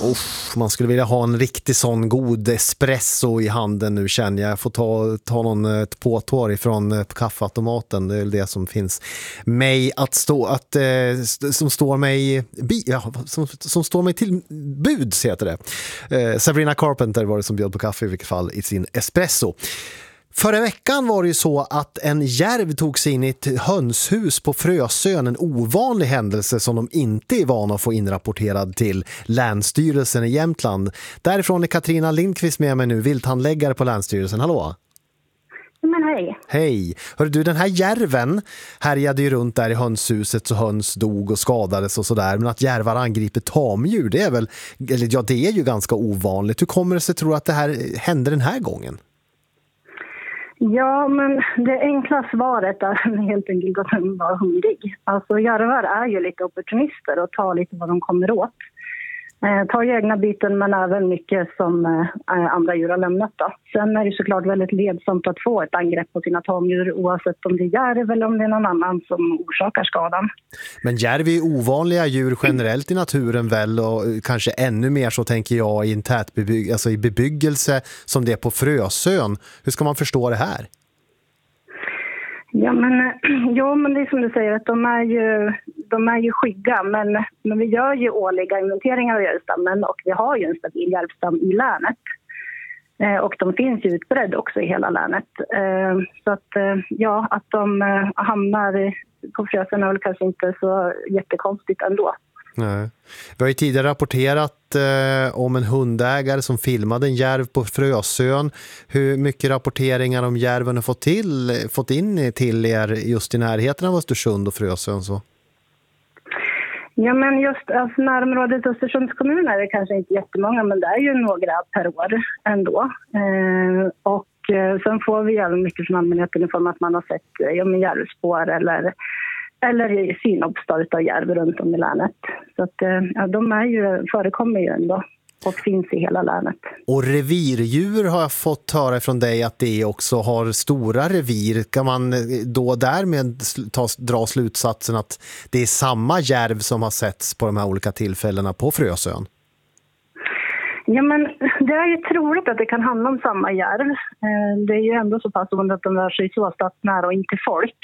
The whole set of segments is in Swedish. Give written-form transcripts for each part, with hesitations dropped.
Man skulle vilja ha en riktig sån god espresso i handen nu, känner jag. Jag får ta någon ett påtår ifrån kaffeautomaten. Det är det som finns mig som står mig till buds, heter det. Sabrina Carpenter var det som bjöd på kaffe i vilket fall i sin espresso. Förra veckan var det ju så att en järv tog sig in i ett hönshus på Frösön, en ovanlig händelse som de inte är vana att få inrapporterad till Länsstyrelsen i Jämtland. Därifrån är Katrina Lindqvist med mig nu, vilthandläggare på Länsstyrelsen. Hallå? Men hej. Hej. Hör du, den här järven härjade ju runt där i hönshuset så höns dog och skadades och sådär. Men att järvar angriper tamdjur, det är väl, eller ja, det är ju ganska ovanligt. Hur kommer det sig, tror du, att det här händer den här gången? Ja, men det enkla svaret är helt enkelt att den var hungrig. Alltså järvar är ju lite opportunister och tar lite vad de kommer åt. Tar ju egna byten men även mycket som andra djur har lämnat då. Sen är det såklart väldigt ledsamt att få ett angrepp på sina tamdjur oavsett om det är järv eller om det är någon annan som orsakar skadan. Men järv är ovanliga djur generellt i naturen väl, och kanske ännu mer så tänker jag i en alltså i bebyggelse som det är på Frösön. Hur ska man förstå det här? Ja, men det är som du säger att de är ju skygga, men vi gör ju årliga inventeringar av järvstammen och vi har ju en stabil järvstam i länet. Och de finns ju utbredd också i hela länet. Så att de hamnar på Frösön är väl kanske inte så jättekonstigt ändå. Nej. Vi har ju tidigare rapporterat om en hundägare som filmade en järv på Frösön. Hur mycket rapporteringar om järven har fått in till er just i närheten av Östersund och Frösön så? Ja, men just alltså, närområdet Östersunds kommun är det kanske inte jättemånga, men det är ju några per år ändå. Sen får vi även mycket från allmänheten i form av att man har sett järvspår eller synobstad av järv runt om i länet. Så att förekommer ju ändå och finns i hela länet. Och revirdjur har jag fått höra från dig att det också har stora revir. Kan man då därmed dra slutsatsen att det är samma järv som har setts på de här olika tillfällena på Frösön? Ja, men det är ju troligt att det kan handla om samma järv. Det är ju ändå så pass att de rör sig så stadsnära och inte folk.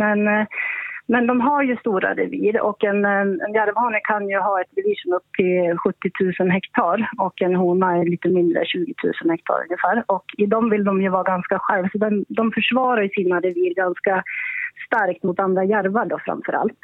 Men de har ju stora revir och en järvhane kan ju ha ett revir som upp till 70 000 hektar och en hona är lite mindre, 20 000 hektar ungefär. Och i dem vill de ju vara ganska själv, så de försvarar ju sina revir ganska starkt mot andra järvar då framförallt.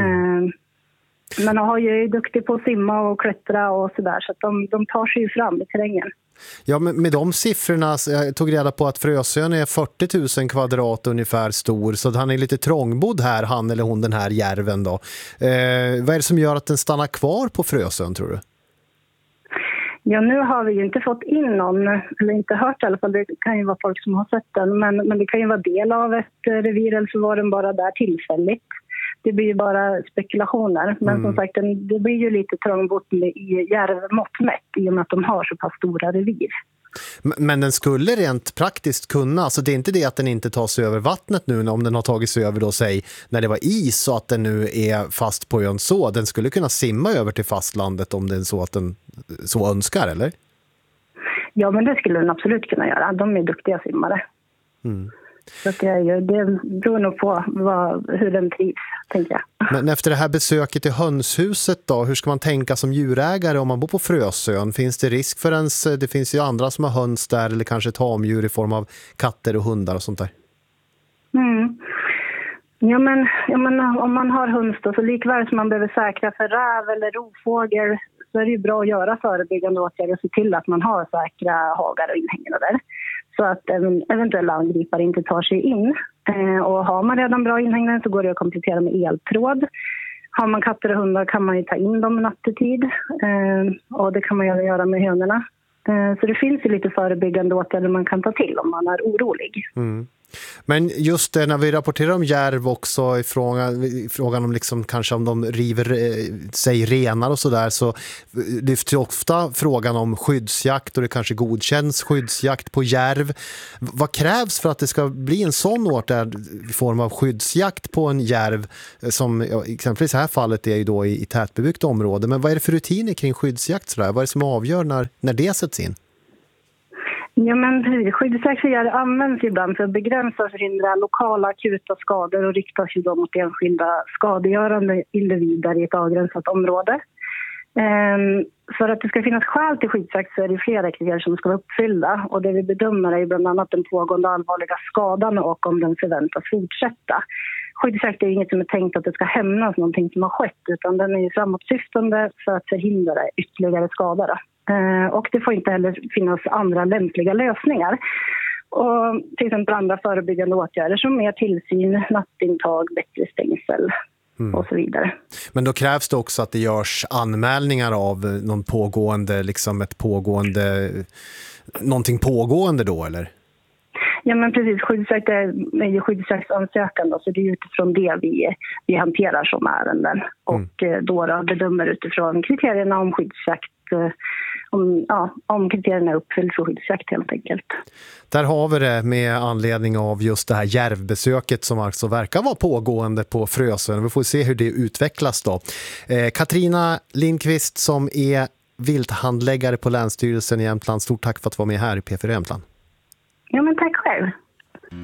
Men de har ju duktig på att simma och klättra och sådär, så att de tar sig ju fram i terrängen. Ja, men med de siffrorna, jag tog reda på att Frösön är 40 000 kvadrat ungefär stor, så att han är lite trångbodd här, han eller hon, den här järven då. Vad är det som gör att den stannar kvar på Frösön, tror du? Ja, nu har vi ju inte fått in någon, eller inte hört i alla fall, det kan ju vara folk som har sett den, men det kan ju vara del av ett revir eller så var den bara där tillfälligt. Det blir ju bara spekulationer. Men som sagt, det blir ju lite trångbott i järvmått mätt i och med att de har så pass stora revir. Men den skulle rent praktiskt kunna, alltså det är inte det att den inte tar sig över vattnet nu om den har tagit sig över då, säg när det var is så att den nu är fast på ön så. Den skulle kunna simma över till fastlandet om det är så att den så önskar, eller? Ja, men det skulle den absolut kunna göra. De är duktiga simmare. Så att det beror nog på hur den trivs, tänker jag. Men efter det här besöket i hönshuset då, hur ska man tänka som djurägare om man bor på Frösön? Finns det risk för det finns ju andra som har höns där eller kanske tamdjur i form av katter och hundar och sånt där? Ja, men om man har höns då, så likväl som man behöver säkra för räv eller rovfågel, så är det ju bra att göra förebyggande åtgärder och se till att man har säkra hagar och inhägnader där. Så att eventuella angripare inte tar sig in. Och har man redan bra inhägnader så går det att komplettera med eltråd. Har man katter och hundar kan man ju ta in dem nattetid. Och det kan man göra med hönorna. Så det finns ju lite förebyggande åtgärder man kan ta till om man är orolig. Men just det, när vi rapporterar om järv också i frågan om liksom, kanske om de river sig renar och sådär, så lyfter ofta frågan om skyddsjakt och det kanske godkänns skyddsjakt på järv. Vad krävs för att det ska bli en sån åtgärd i form av skyddsjakt på en järv som exempelvis i det här fallet är ju då i tätbebyggt område, men vad är det för rutiner kring skyddsjakt sådär? Vad är det som avgör när det sätts in? Ja, men skyddsjakt används ibland för att begränsa och förhindra lokala akuta skador och riktas ju då mot enskilda skadegörande individer i ett avgränsat område. För att det ska finnas skäl till skyddsjakt så är det flera kriterier som ska vara uppfyllda, och det vi bedömer är bland annat den pågående allvarliga skadan och om den förväntas fortsätta. Skyddsjakt är inget som är tänkt att det ska hämnas någonting som har skett, utan den är ju framåtsyftande för att förhindra ytterligare skador. Och det får inte heller finnas andra lämpliga lösningar. Och till exempel andra förebyggande åtgärder som mer tillsyn, nattintag, bättre stängsel och så vidare. Men då krävs det också att det görs anmälningar av någon pågående, liksom någonting pågående då, eller? Ja, men precis. Skyddsjakt är ju skyddsjaktsansökan, så det är utifrån det vi hanterar som ärenden. Och då bedömer utifrån kriterierna om skyddsjakt, om kriterierna är uppfylld för skyddsjakt helt enkelt. Där har vi det med anledning av just det här järvbesöket som alltså verkar vara pågående på Frösön. Vi får se hur det utvecklas då. Katrina Lindqvist som är vilthandläggare på Länsstyrelsen i Jämtland. Stort tack för att du var med här i P4 Jämtland. Ja, men tack själv.